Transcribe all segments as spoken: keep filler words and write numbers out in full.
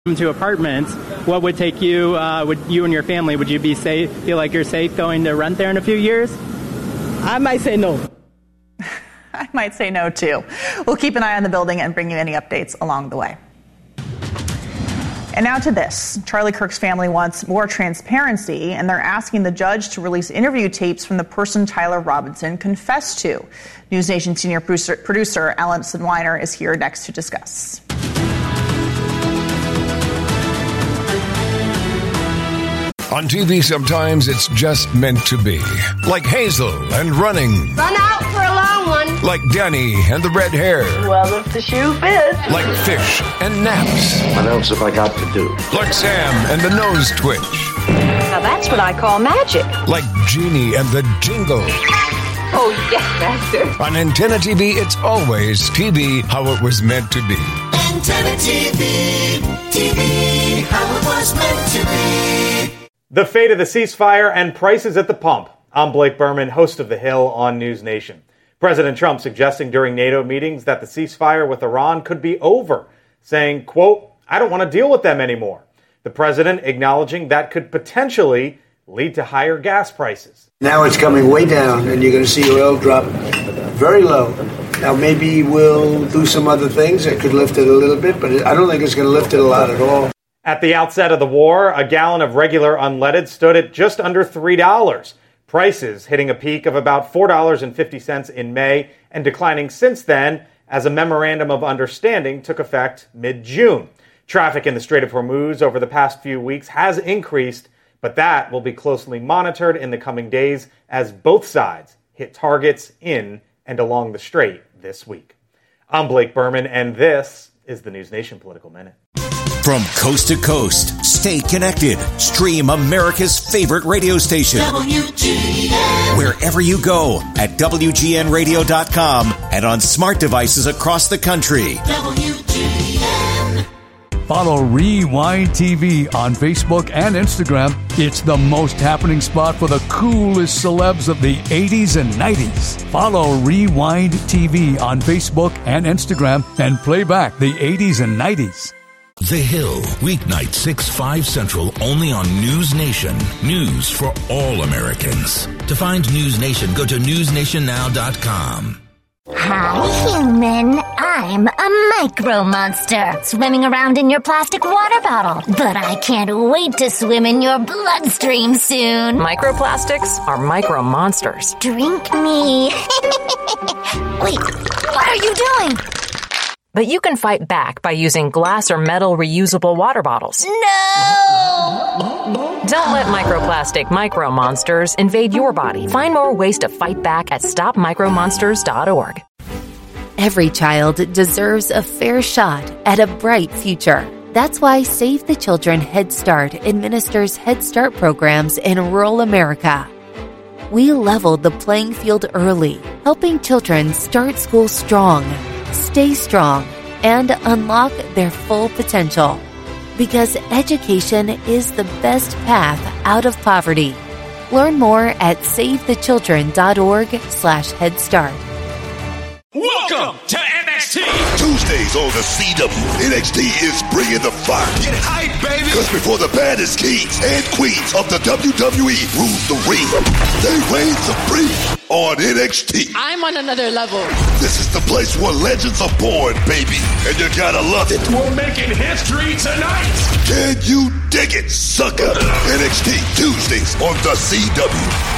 to apartments, what would take you, uh, would you and your family, would you be safe, feel like you're safe going to rent there in a few years? I might say no. I might say no, too. We'll keep an eye on the building and bring you any updates along the way. And now to this. Charlie Kirk's family wants more transparency, and they're asking the judge to release interview tapes from the person Tyler Robinson confessed to. News Nation senior producer, producer Allison Weiner is here next to discuss. On T V, sometimes it's just meant to be. Like Hazel and running. Run out for a long one. Like Danny and the red hair. Well, if the shoe fits. Like fish and naps. What else have I got to do? Like Sam and the nose twitch. Now that's what I call magic. Like Genie and the jingle. Oh, yes, master. On Antenna T V, it's always T V how it was meant to be. Antenna T V, T V how it was meant to be. The fate of the ceasefire and prices at the pump. I'm Blake Berman, host of The Hill on News Nation. President Trump suggesting during NATO meetings that the ceasefire with Iran could be over, saying, quote, I don't want to deal with them anymore. The president acknowledging that could potentially lead to higher gas prices. Now it's coming way down, and you're going to see oil drop very low. Now maybe we'll do some other things that could lift it a little bit, but I don't think it's going to lift it a lot at all. At the outset of the war, a gallon of regular unleaded stood at just under three dollars. Prices hitting a peak of about four dollars and fifty cents in May and declining since then as a memorandum of understanding took effect mid-June. Traffic in the Strait of Hormuz over the past few weeks has increased, but that will be closely monitored in the coming days as both sides hit targets in and along the strait this week. I'm Blake Berman, and this is the News Nation Political Minute. From coast to coast, stay connected. Stream America's favorite radio station. W G N. Wherever you go at W G N radio dot com and on smart devices across the country. W G N. Follow Rewind T V on Facebook and Instagram. It's the most happening spot for the coolest celebs of the eighties and nineties. Follow Rewind T V on Facebook and Instagram and play back the eighties and nineties. The Hill, weeknight six, five Central, only on News Nation. News for all Americans. To find News Nation, go to news nation now dot com. Hi, human. I'm a micro monster, swimming around in your plastic water bottle. But I can't wait to swim in your bloodstream soon. Microplastics are micro monsters. Drink me. Wait, what are you doing? But you can fight back by using glass or metal reusable water bottles. No! Don't let microplastic micro monsters invade your body. Find more ways to fight back at stop micro monsters dot org. Every child deserves a fair shot at a bright future. That's why Save the Children Head Start administers Head Start programs in rural America. We leveled the playing field early, helping children start school strong, stay strong, and unlock their full potential. Because education is the best path out of poverty. Learn more at save the children dot org slash head start. Welcome to N X T! Tuesdays on the C W, N X T is bringing the fire. Get hype, baby! Because before the baddest kings and queens of the W W E rule the ring, they reign supreme on N X T. I'm on another level. This is the place where legends are born, baby, and you gotta love it. We're making history tonight! Can you dig it, sucker? N X T, Tuesdays on the C W.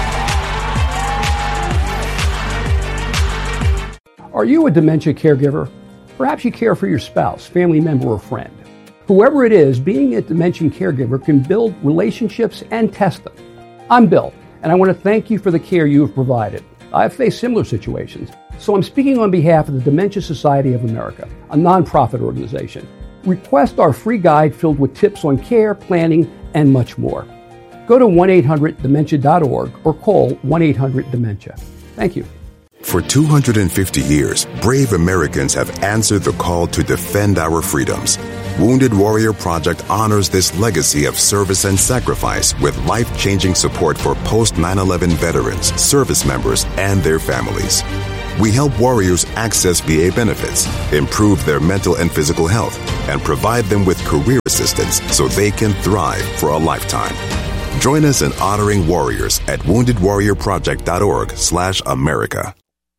Are you a dementia caregiver? Perhaps you care for your spouse, family member, or friend. Whoever it is, being a dementia caregiver can build relationships and test them. I'm Bill, and I want to thank you for the care you have provided. I've faced similar situations, so I'm speaking on behalf of the Dementia Society of America, a nonprofit organization. Request our free guide filled with tips on care, planning, and much more. Go to one eight hundred dementia dot org or call one eight hundred dementia. Thank you. For two hundred fifty years, brave Americans have answered the call to defend our freedoms. Wounded Warrior Project honors this legacy of service and sacrifice with life-changing support for post nine eleven veterans, service members, and their families. We help warriors access V A benefits, improve their mental and physical health, and provide them with career assistance so they can thrive for a lifetime. Join us in honoring warriors at wounded warrior project dot org slash America.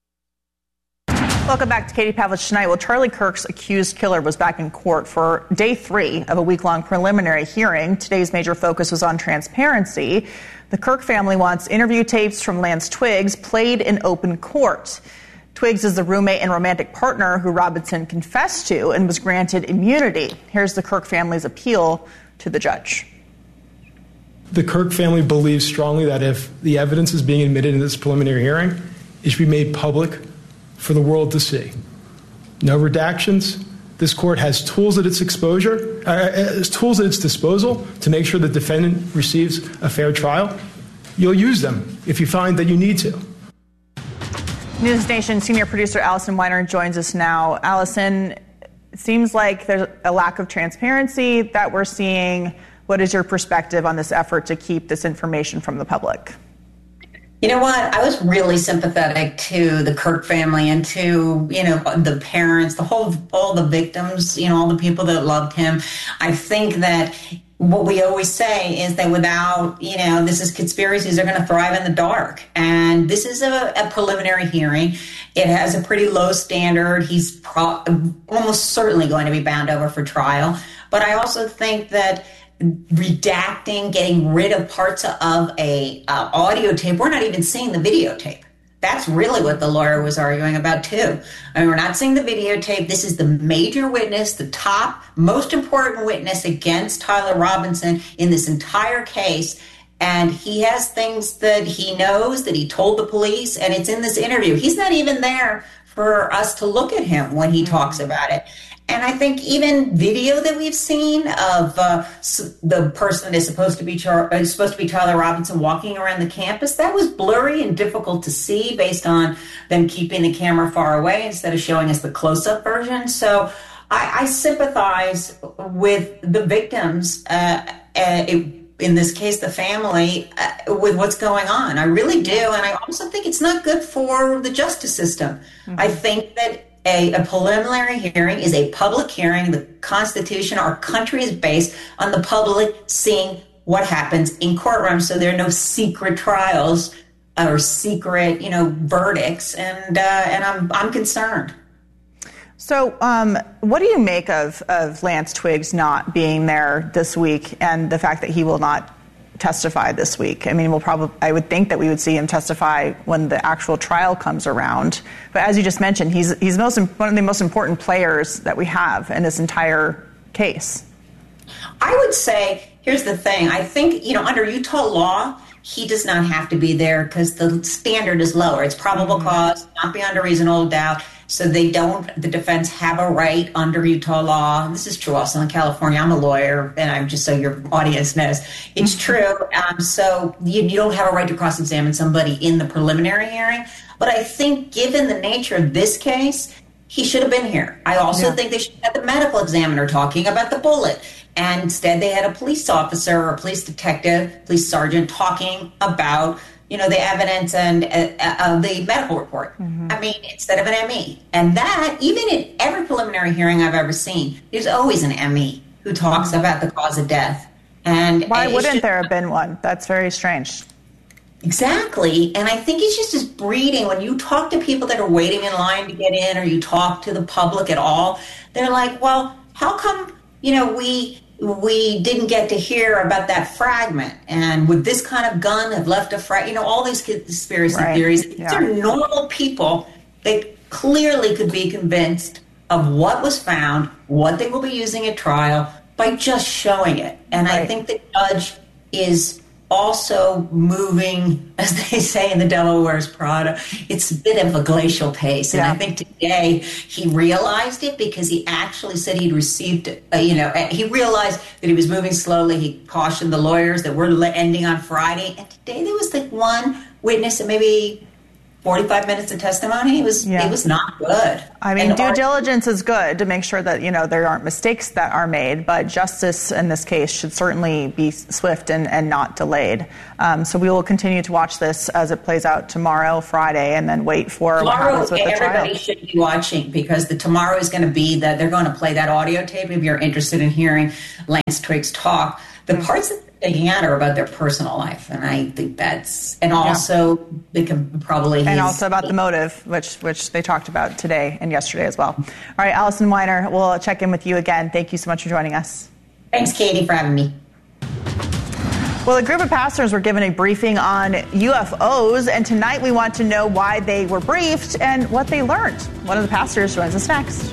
Welcome back to Katie Pavlich Tonight. Well, Charlie Kirk's accused killer was back in court for day three of a week-long preliminary hearing. Today's major focus was on transparency. The Kirk family wants interview tapes from Lance Twiggs played in open court. Twiggs is the roommate and romantic partner who Robinson confessed to and was granted immunity. Here's the Kirk family's appeal to the judge. The Kirk family believes strongly that if the evidence is being admitted in this preliminary hearing, it should be made public for the world to see. No redactions. This court has tools at its exposure, uh, tools at its disposal to make sure the defendant receives a fair trial. You'll use them if you find that you need to. News Nation senior producer Allison Weiner joins us now. Allison, it seems like there's a lack of transparency that we're seeing. What is your perspective on this effort to keep this information from the public? You know what? I was really sympathetic to the Kirk family and to, you know, the parents, the whole, all the victims, you know, all the people that loved him. I think that what we always say is that without, you know, this is conspiracies are going to thrive in the dark. And this is a, a preliminary hearing. It has a pretty low standard. He's pro- almost certainly going to be bound over for trial. But I also think that redacting, getting rid of parts of a uh, audio tape. We're not even seeing the videotape. That's really what the lawyer was arguing about too. I mean, we're not seeing the videotape. This is the major witness, the top, most important witness against Tyler Robinson in this entire case. And he has things that he knows that he told the police, and it's in this interview. He's not even there for us to look at him when he talks about it. And I think even video that we've seen of uh, the person that is supposed to be Char- is supposed to be Tyler Robinson walking around the campus, that was blurry and difficult to see based on them keeping the camera far away instead of showing us the close-up version. So I, I sympathize with the victims, uh, uh, in this case, the family, uh, with what's going on. I really do. And I also think it's not good for the justice system. Mm-hmm. I think that A, a preliminary hearing is a public hearing. The Constitution, our country is based on the public seeing what happens in courtrooms. So there are no secret trials or secret, you know, verdicts. And uh, and I'm I'm concerned. So um, what do you make of, of Lance Twiggs not being there this week and the fact that he will not testify this week? I mean, we'll probably, I would think that we would see him testify when the actual trial comes around. But as you just mentioned, he's he's most, one of the most important players that we have in this entire case. I would say, here's the thing. I think, you know, under Utah law, he does not have to be there because the standard is lower. It's probable mm-hmm. cause, not beyond a reasonable doubt. So they don't, the defense have a right under Utah law. This is true also in California. I'm a lawyer, and I'm just so your audience knows. It's true. Um, so you, you don't have a right to cross-examine somebody in the preliminary hearing. But I think given the nature of this case, he should have been here. I also yeah. think they should have had the medical examiner talking about the bullet. And instead they had a police officer or a police detective, police sergeant talking about, you know, the evidence and uh, uh, the medical report. Mm-hmm. I mean, instead of an M E. And that, even in every preliminary hearing I've ever seen, there's always an M E who talks mm-hmm. about the cause of death. And why wouldn't just, there have been one? That's very strange. Exactly. And I think it's just this breeding. When you talk to people that are waiting in line to get in, or you talk to the public at all, they're like, well, how come, you know, we... we didn't get to hear about that fragment, and would this kind of gun have left a fragment? You know, all these conspiracy right. theories. Yeah. These are normal people that clearly could be convinced of what was found, what they will be using at trial by just showing it. And right. I think the judge is also moving, as they say in The Devil Wears Prada, it's a bit of a glacial pace. And yeah. I think today he realized it because he actually said he'd received, uh, you know, he realized that he was moving slowly. He cautioned the lawyers that we're ending on Friday. And today there was like one witness and maybe forty-five minutes of testimony. It was Yeah. it was not good. I mean, And due our- diligence is good to make sure that, you know, there aren't mistakes that are made, but justice in this case should certainly be swift and, and not delayed. Um, so we will continue to watch this as it plays out tomorrow, Friday, and then wait for what Tomorrow, happens with the everybody trial. should be watching because the tomorrow is going to be that they're going to play that audio tape. If you're interested in hearing Lance Triggs talk, the Mm-hmm. parts that they're taking out are about their personal life, and I think that's and also they can probably And his- also about the motive, which which they talked about today and yesterday as well. All right, Allison Weiner, we'll check in with you again. Thank you so much for joining us. Thanks, Katie, for having me. Well, a group of pastors were given a briefing on U F Os, and tonight we want to know why they were briefed and what they learned. One of the pastors joins us next.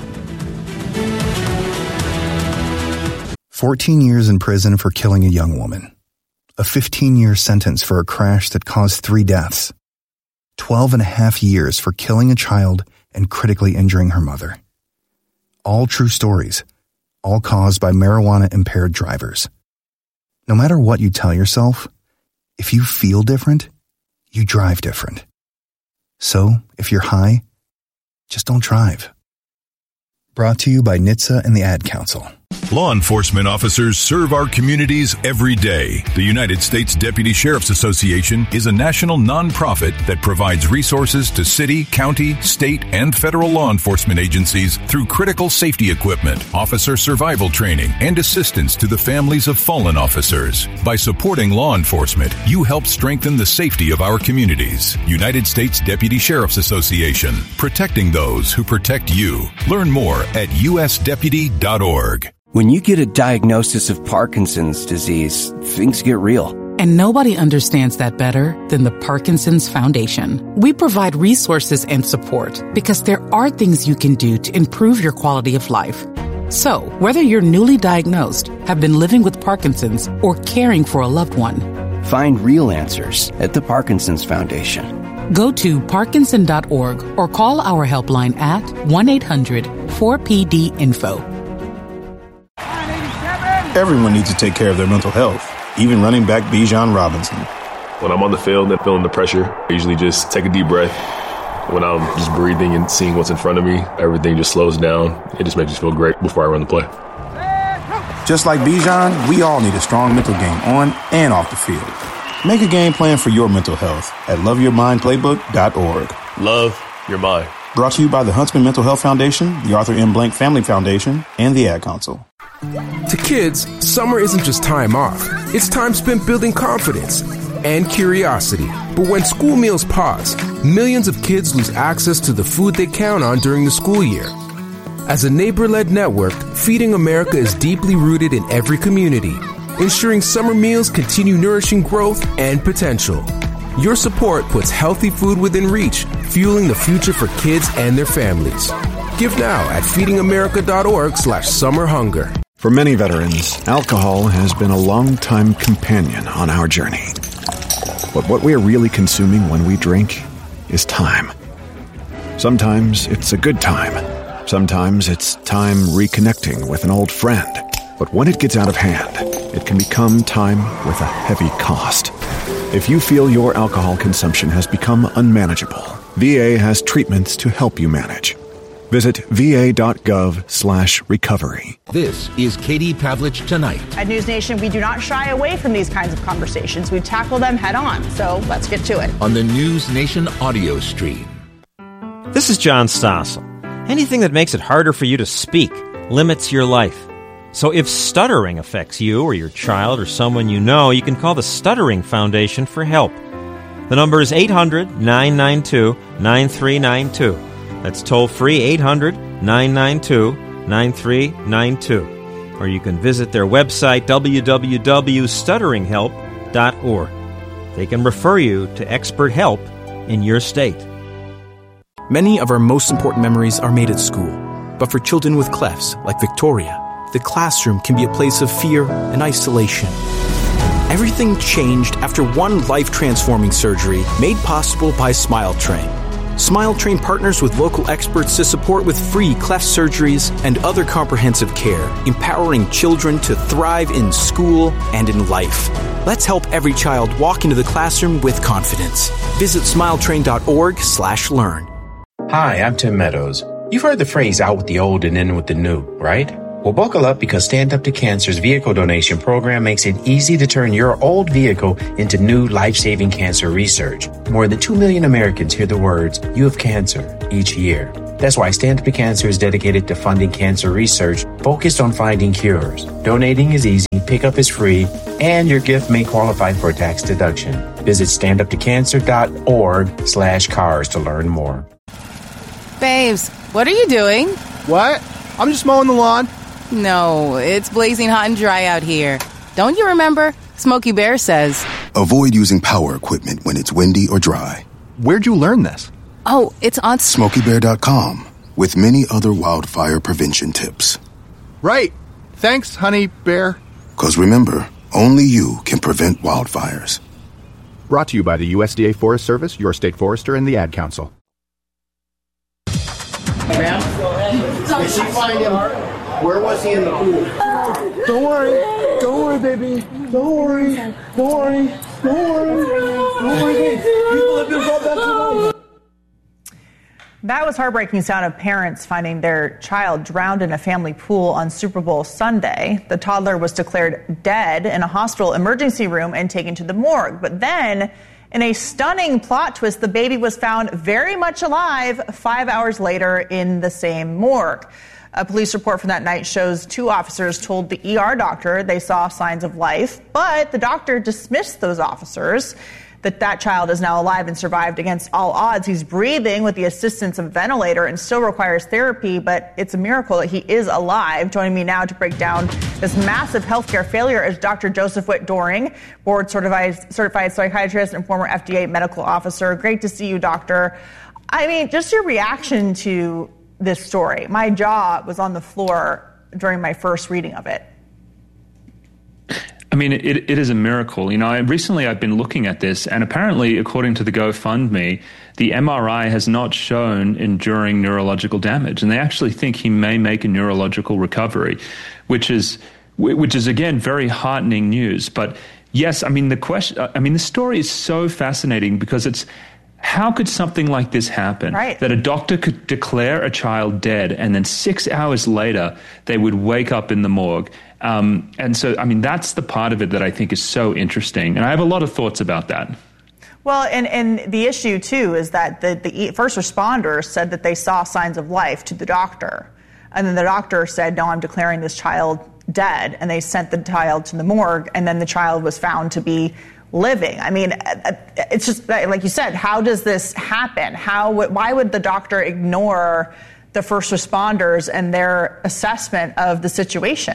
fourteen years in prison for killing a young woman. A fifteen-year sentence for a crash that caused three deaths. twelve and a half years for killing a child and critically injuring her mother. All true stories, all caused by marijuana-impaired drivers. No matter what you tell yourself, if you feel different, you drive different. So, if you're high, just don't drive. Brought to you by N H T S A and the Ad Council. Law enforcement officers serve our communities every day. The United States Deputy Sheriff's Association is a national nonprofit that provides resources to city, county, state, and federal law enforcement agencies through critical safety equipment, officer survival training, and assistance to the families of fallen officers. By supporting law enforcement, you help strengthen the safety of our communities. United States Deputy Sheriff's Association, protecting those who protect you. Learn more at u s deputy dot org. When you get a diagnosis of Parkinson's disease, things get real. And nobody understands that better than the Parkinson's Foundation. We provide resources and support because there are things you can do to improve your quality of life. So, whether you're newly diagnosed, have been living with Parkinson's, or caring for a loved one, Find real answers at the Parkinson's Foundation. Go to parkinson dot org or call our helpline at one eight hundred four P D info. Everyone needs to take care of their mental health, even running back Bijan Robinson. When I'm on the field and feeling the pressure, I usually just take a deep breath. When I'm just breathing and seeing what's in front of me, everything just slows down. It just makes me feel great before I run the play. Just like Bijan, we all need a strong mental game on and off the field. Make a game plan for your mental health at love your mind playbook dot org. Love your mind. Brought to you by the Huntsman Mental Health Foundation, the Arthur M. Blank Family Foundation, and the Ad Council. To kids, summer isn't just time off. It's time spent building confidence and curiosity. But when school meals pause, millions of kids lose access to the food they count on during the school year. As a neighbor-led network, Feeding America is deeply rooted in every community, ensuring summer meals continue nourishing growth and potential. Your support puts healthy food within reach, fueling the future for kids and their families. Give now at feeding america dot org slash summer hunger. For many veterans, alcohol has been a long-time companion on our journey. But what we are really consuming when we drink is time. Sometimes it's a good time. Sometimes it's time reconnecting with an old friend. But when it gets out of hand, it can become time with a heavy cost. If you feel your alcohol consumption has become unmanageable, V A has treatments to help you manage. Visit va.gov slash recovery. This is Katie Pavlich Tonight. At News Nation, we do not shy away from these kinds of conversations. We tackle them head on. So let's get to it. On the News Nation audio stream. This is John Stossel. Anything that makes it harder for you to speak limits your life. So if stuttering affects you or your child or someone you know, you can call the Stuttering Foundation for help. The number is eight hundred nine nine two nine three nine two. That's toll-free eight hundred nine nine two nine three nine two. Or you can visit their website, w w w dot stuttering help dot org. They can refer you to expert help in your state. Many of our most important memories are made at school. But for children with clefts, like Victoria, the classroom can be a place of fear and isolation. Everything changed after one life-transforming surgery made possible by Smile Train. Smile Train partners with local experts to support with free cleft surgeries and other comprehensive care, empowering children to thrive in school and in life. Let's help every child walk into the classroom with confidence. Visit smiletrain.org slash learn. Hi, I'm Tim Meadows. You've heard the phrase out with the old and in with the new, right? Well, buckle up because Stand Up to Cancer's vehicle donation program makes it easy to turn your old vehicle into new life-saving cancer research. More than two million Americans hear the words, "You have cancer," each year. That's why Stand Up to Cancer is dedicated to funding cancer research focused on finding cures. Donating is easy, pickup is free, and your gift may qualify for a tax deduction. Visit standuptocancer.org slash cars to learn more. Babes, what are you doing? What? I'm just mowing the lawn. No, it's blazing hot and dry out here. Don't you remember? Smokey Bear says. Avoid using power equipment when it's windy or dry. Where'd you learn this? Oh, it's on Smokey Bear dot com with many other wildfire prevention tips. Right. Thanks, honey bear. Because remember, only you can prevent wildfires. Brought to you by the U S D A Forest Service, your state forester, and the Ad Council. Ma'am? Did she find him? Where was he in the pool? Don't worry. Don't worry, baby. Don't worry. Don't worry. Don't worry. Don't worry. People have been brought back to life. That was heartbreaking sound of parents finding their child drowned in a family pool on Super Bowl Sunday. The toddler was declared dead in a hospital emergency room and taken to the morgue. But then, in a stunning plot twist, the baby was found very much alive five hours later in the same morgue. A police report from that night shows two officers told the E R doctor they saw signs of life, but the doctor dismissed those officers. That that child is now alive and survived against all odds. He's breathing with the assistance of a ventilator and still requires therapy, but it's a miracle that he is alive. Joining me now to break down this massive healthcare failure is Doctor Joseph Witt-Doerring, board certified, certified psychiatrist and former F D A medical officer. Great to see you, doctor. I mean, just your reaction to this story. My jaw was on the floor during my first reading of it. I mean, it, it is a miracle. You know, I, recently I've been looking at this, and apparently, according to the GoFundMe, the M R I has not shown enduring neurological damage, and they actually think he may make a neurological recovery, which is, which is again very heartening news. But yes, I mean the question. I mean, the story is so fascinating because it's. How could something like this happen? Right. That a doctor could declare a child dead and then six hours later they would wake up in the morgue. Um, and so, I mean, that's the part of it that I think is so interesting. And I have a lot of thoughts about that. Well, and, and the issue, too, is that the, the first responders said that they saw signs of life to the doctor. And then the doctor said, no, I'm declaring this child dead. And they sent the child to the morgue, and then the child was found to be living. I mean, it's just like you said, how does this happen? How, why would the doctor ignore the first responders and their assessment of the situation?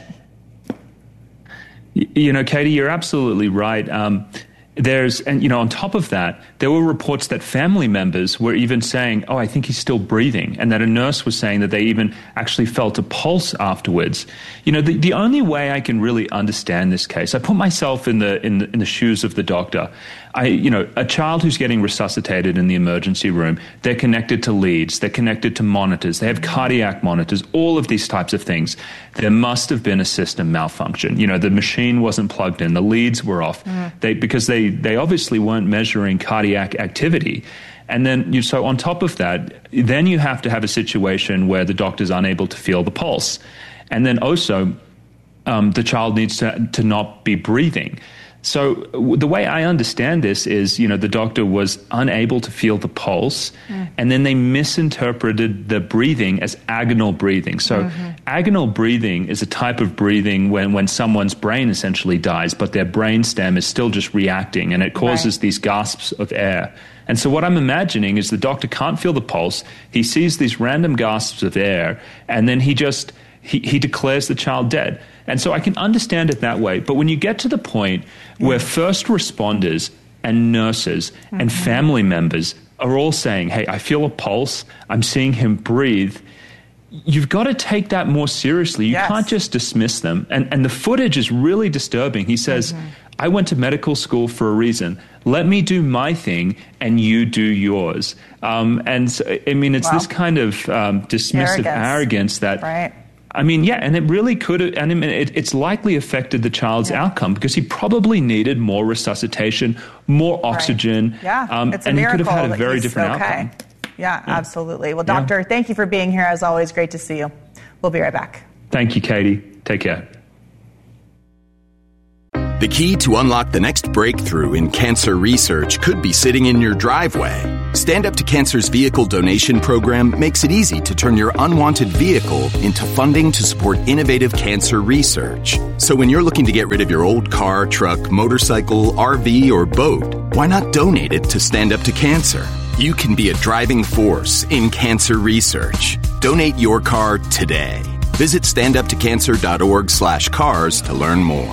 You know, Katie, you're absolutely right. Um, There's, and you know, on top of that, there were reports that family members were even saying, oh, I think he's still breathing, and that a nurse was saying that they even actually felt a pulse afterwards. You know, the, the only way I can really understand this case, I put myself in the, in the, in the shoes of the doctor. I, you know, a child who's getting resuscitated in the emergency room, they're connected to leads, they're connected to monitors, they have cardiac monitors, all of these types of things. There must have been a system malfunction. You know, the machine wasn't plugged in, the leads were off, mm. they, because they, they obviously weren't measuring cardiac activity. And then, you, so on top of that, then you have to have a situation where the doctor's unable to feel the pulse. And then also, um, the child needs to, to not be breathing. So the way I understand this is, you know, the doctor was unable to feel the pulse, mm. and then they misinterpreted the breathing as agonal breathing. So mm-hmm. agonal breathing is a type of breathing when, when someone's brain essentially dies, but their brain stem is still just reacting, and it causes right. these gasps of air. And so what I'm imagining is the doctor can't feel the pulse, he sees these random gasps of air, and then he just... He, he declares the child dead. And so I can understand it that way. But when you get to the point where first responders and nurses mm-hmm. and family members are all saying, hey, I feel a pulse, I'm seeing him breathe, you've got to take that more seriously. You yes. can't just dismiss them. And, and the footage is really disturbing. He says, mm-hmm. I went to medical school for a reason. Let me do my thing and you do yours. Um, and so, I mean, it's Wow. this kind of um, dismissive Arrogance. arrogance that, Right. I mean, yeah, and it really could have, and I mean, it, it's likely affected the child's yeah. outcome because he probably needed more resuscitation, more oxygen, right. yeah. um, it's a and he could have had a that very he's different okay. outcome. Yeah, Yeah. absolutely. Well, doctor, Yeah. thank you for being here. As always, great to see you. We'll be right back. Thank you, Katie. Take care. The key to unlock the next breakthrough in cancer research could be sitting in your driveway. Stand Up to Cancer's vehicle donation program makes it easy to turn your unwanted vehicle into funding to support innovative cancer research. So when you're looking to get rid of your old car, truck, motorcycle, R V, or boat, why not donate it to Stand Up to Cancer? You can be a driving force in cancer research. Donate your car today. Visit standuptocancer.org slash cars to learn more.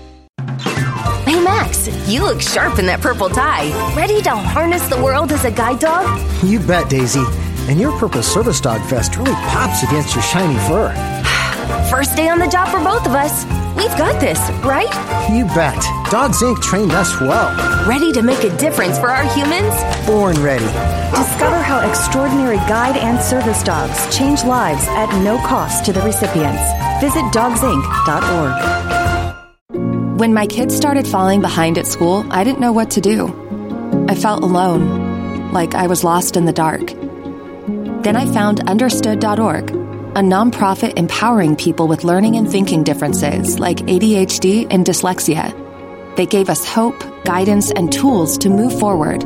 Hey, Max, you look sharp in that purple tie. Ready to harness the world as a guide dog? You bet, Daisy. And your purple service dog vest really pops against your shiny fur. First day on the job for both of us. We've got this, right? You bet. Dogs Incorporated trained us well. Ready to make a difference for our humans? Born ready. Discover how extraordinary guide and service dogs change lives at no cost to the recipients. Visit dogs inc dot org. When my kids started falling behind at school, I didn't know what to do. I felt alone, like I was lost in the dark. Then I found understood dot org, a nonprofit empowering people with learning and thinking differences like A D H D and dyslexia. They gave us hope, guidance, and tools to move forward.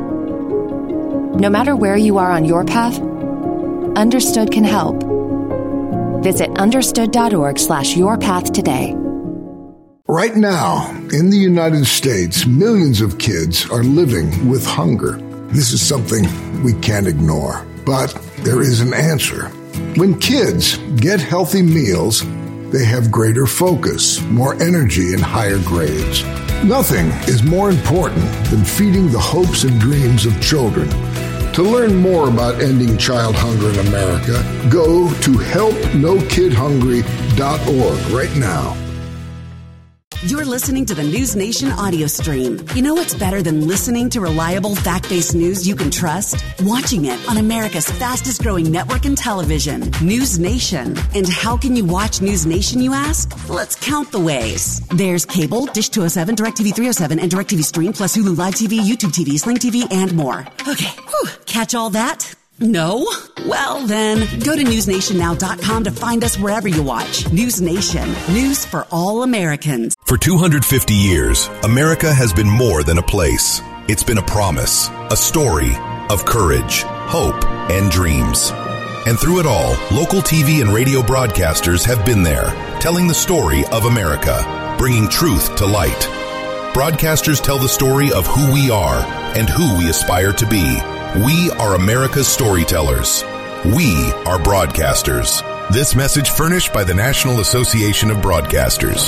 No matter where you are on your path, Understood can help. Visit understood dot org slash your path today. Right now, in the United States, millions of kids are living with hunger. This is something we can't ignore, but there is an answer. When kids get healthy meals, they have greater focus, more energy, and higher grades. Nothing is more important than feeding the hopes and dreams of children. To learn more about ending child hunger in America, go to help no kid hungry dot org right now. You're listening to the News Nation audio stream. You know what's better than listening to reliable, fact-based news you can trust? Watching it on America's fastest-growing network in television, News Nation. And how can you watch News Nation, you ask? Let's count the ways. There's cable, Dish two oh seven, DirecTV three oh seven, and DirecTV Stream, plus Hulu Live T V, YouTube T V, Sling T V, and more. Okay, whew. Catch all that? No? Well, then, go to news nation now dot com to find us wherever you watch. News Nation. News for all Americans. For two hundred fifty years, America has been more than a place. It's been a promise, a story of courage, hope, and dreams. And through it all, local T V and radio broadcasters have been there, telling the story of America, bringing truth to light. Broadcasters tell the story of who we are and who we aspire to be. We are America's storytellers. We are broadcasters. This message furnished by the National Association of Broadcasters.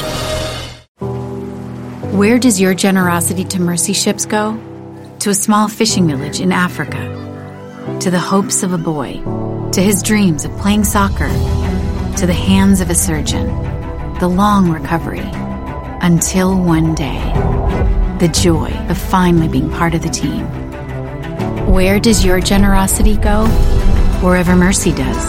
Where does your generosity to mercy ships go? To a small fishing village in Africa. To the hopes of a boy. To his dreams of playing soccer. To the hands of a surgeon. The long recovery. Until one day. The joy of finally being part of the team. Where does your generosity go? Wherever mercy does.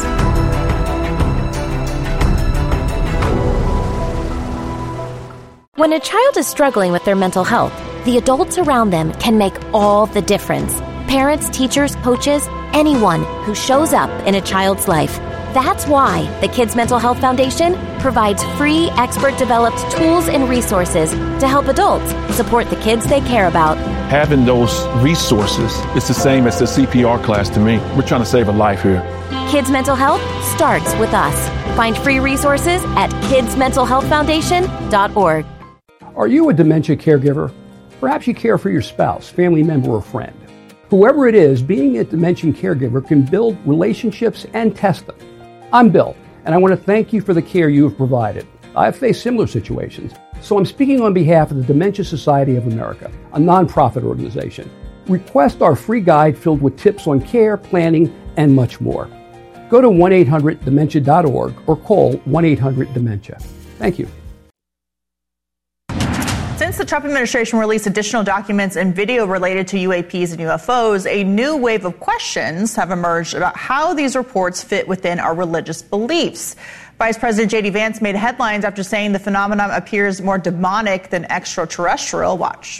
When a child is struggling with their mental health, the adults around them can make all the difference. Parents, teachers, coaches, anyone who shows up in a child's life. That's why the Kids Mental Health Foundation provides free, expert-developed tools and resources to help adults support the kids they care about. Having those resources is the same as the C P R class to me. We're trying to save a life here. Kids Mental Health starts with us. Find free resources at kids mental health foundation dot org. Are you a dementia caregiver? Perhaps you care for your spouse, family member, or friend. Whoever it is, being a dementia caregiver can build relationships and test them. I'm Bill, and I want to thank you for the care you have provided. I've faced similar situations, so I'm speaking on behalf of the Dementia Society of America, a nonprofit organization. Request our free guide filled with tips on care, planning, and much more. Go to one eight hundred dementia dot org or call one eight hundred dementia. Thank you. Since the Trump administration released additional documents and video related to U A Ps and U F Os, a new wave of questions have emerged about how these reports fit within our religious beliefs. Vice President J D Vance made headlines after saying the phenomenon appears more demonic than extraterrestrial. Watch.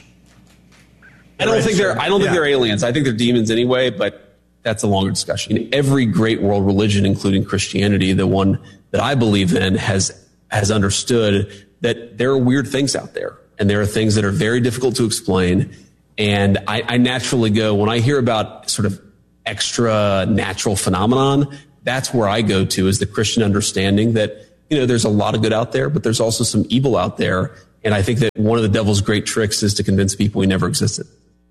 I don't think they're. I don't think they're aliens. I think they're demons anyway. But that's a longer discussion. In every great world religion, including Christianity, the one that I believe in, has has understood that there are weird things out there, and there are things that are very difficult to explain. And I, I naturally go when I hear about sort of extra natural phenomenon. That's where I go to, is the Christian understanding that, you know, there's a lot of good out there, but there's also some evil out there. And I think that one of the devil's great tricks is to convince people he never existed.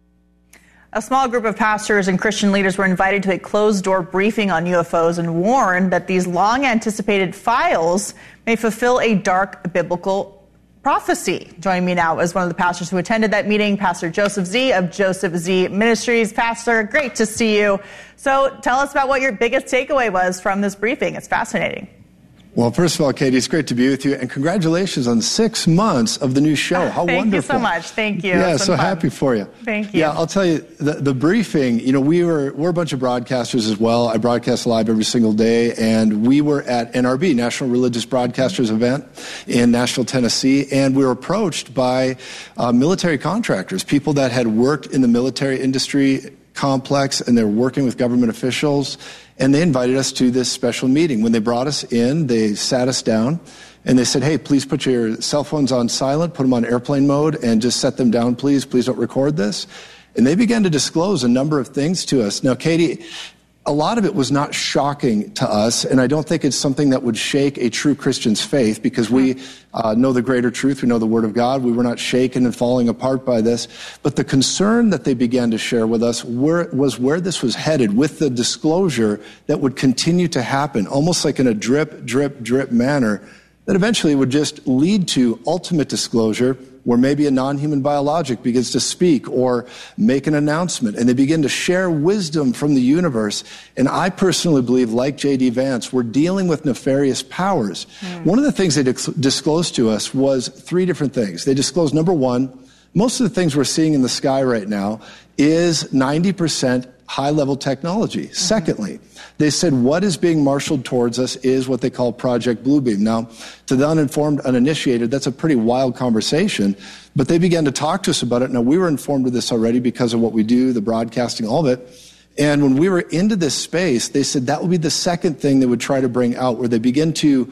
A small group of pastors and Christian leaders were invited to a closed-door briefing on U F Os and warned that these long-anticipated files may fulfill a dark biblical prophecy. Joining me now is one of the pastors who attended that meeting, Pastor Joseph Z of Joseph Z Ministries. Pastor, great to see you. So tell us about what your biggest takeaway was from this briefing. It's fascinating. Well, first of all, Katie, it's great to be with you, and congratulations on six months of the new show. How Thank wonderful. Thank you so much. Thank you. Yeah, so fun. Happy for you. Thank you. Yeah, I'll tell you, the, the briefing, you know, we were, we're a bunch of broadcasters as well. I broadcast live every single day, and we were at N R B, National Religious Broadcasters Event in Nashville, Tennessee, and we were approached by uh, military contractors, people that had worked in the military industry complex, and they were working with government officials. And they invited us to this special meeting. When they brought us in, they sat us down and they said, hey, please put your cell phones on silent, put them on airplane mode, and just set them down, please. Please don't record this. And they began to disclose a number of things to us. Now, Katie, a lot of it was not shocking to us, and I don't think it's something that would shake a true Christian's faith, because we uh, know the greater truth. We know the Word of God. We were not shaken and falling apart by this. But the concern that they began to share with us were, was where this was headed, with the disclosure that would continue to happen, almost like in a drip, drip, drip manner, that eventually would just lead to ultimate disclosure, where maybe a non-human biologic begins to speak or make an announcement, and they begin to share wisdom from the universe. And I personally believe, like J D Vance, we're dealing with nefarious powers. Mm. One of the things they dis- disclosed to us was three different things. They disclosed, number one, most of the things we're seeing in the sky right now is ninety percent high-level technology. Mm-hmm. Secondly, they said what is being marshaled towards us is what they call Project Bluebeam. Now, to the uninformed, uninitiated, that's a pretty wild conversation, but they began to talk to us about it. Now, we were informed of this already because of what we do, the broadcasting, all of it. And when we were into this space, they said that would be the second thing they would try to bring out, where they begin to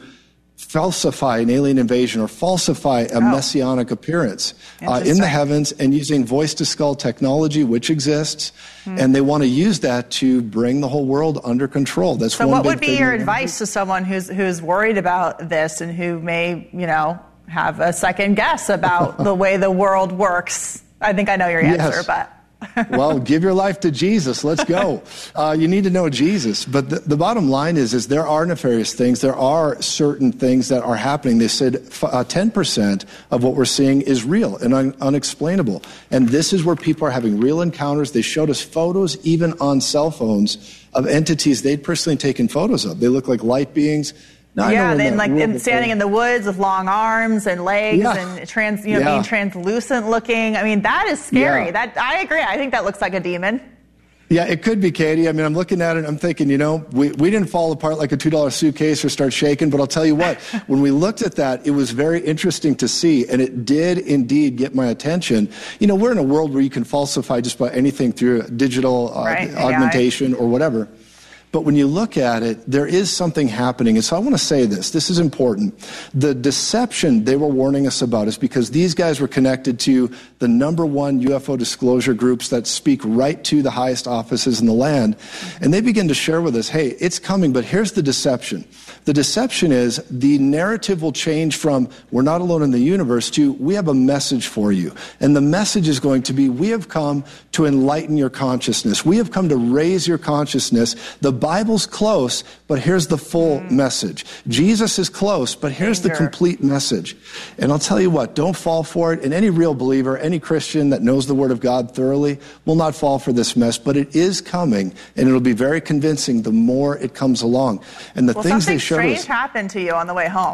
falsify an alien invasion or falsify a oh. messianic appearance uh, in the heavens, and using voice-to-skull technology, which exists, hmm. and they want to use that to bring the whole world under control. That's so one what would be your do. advice to someone who's who's worried about this and who may, you know, have a second guess about the way the world works? I think I know your answer, yes. but... Well, give your life to Jesus. Let's go. Uh, you need to know Jesus. But the, the bottom line is, is there are nefarious things. There are certain things that are happening. They said uh, ten percent of what we're seeing is real and un- unexplainable. And this is where people are having real encounters. They showed us photos, even on cell phones, of entities they'd personally taken photos of. They look like light beings. Now, yeah, then like in, standing in the woods with long arms and legs yeah. and trans, you know, yeah. being translucent looking. I mean, that is scary. Yeah. That I agree. I think that looks like a demon. Yeah, it could be, Katie. I mean, I'm looking at it, I'm thinking, you know, we, we didn't fall apart like a two dollar suitcase or start shaking, but I'll tell you what, when we looked at that, it was very interesting to see, and it did indeed get my attention. You know, we're in a world where you can falsify just about anything through digital uh, right. augmentation A I. Or whatever. But when you look at it, there is something happening. And so I want to say this. This is important. The deception they were warning us about is because these guys were connected to the number one U F O disclosure groups that speak right to the highest offices in the land. And they begin to share with us, hey, it's coming, but here's the deception. The deception is the narrative will change from we're not alone in the universe to we have a message for you. And the message is going to be we have come to enlighten your consciousness. We have come to raise your consciousness. The Bible's close, but here's the full mm. message. Jesus is close, but here's Danger. the complete message. And I'll tell you what, don't fall for it. And any real believer, any Christian that knows the Word of God thoroughly will not fall for this mess, but it is coming, and it'll be very convincing the more it comes along. And the well, things they show showed us... Something strange happened to you on the way home.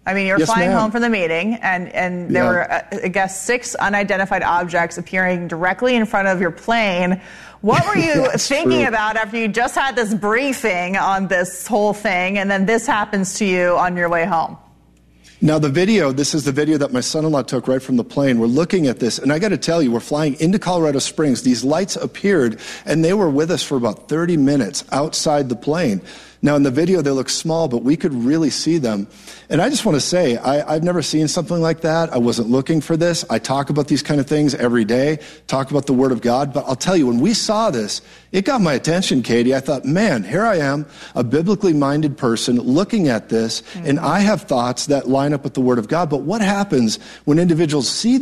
I mean, you're Yes, flying ma'am. home from the meeting, and, and there Yeah. were, uh, I guess, six unidentified objects appearing directly in front of your plane. What were you That's thinking true. about after you just had this briefing on this whole thing, and then this happens to you on your way home? Now, the video, this is the video that my son-in-law took right from the plane. We're looking at this, and I got to tell you, we're flying into Colorado Springs. These lights appeared, and they were with us for about thirty minutes outside the plane. Now, in the video, they look small, but we could really see them. And I just want to say, I, I've never seen something like that. I wasn't looking for this. I talk about these kind of things every day, talk about the Word of God. But I'll tell you, when we saw this, it got my attention, Katie. I thought, man, here I am, a biblically minded person looking at this, mm-hmm. and I have thoughts that line up with the Word of God. But what happens when individuals see